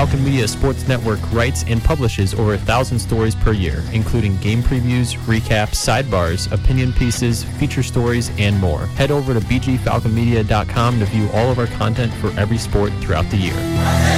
Falcon Media Sports Network writes and publishes over 1,000 stories per year, including game previews, recaps, sidebars, opinion pieces, feature stories, and more. Head over to bgfalconmedia.com to view all of our content for every sport throughout the year.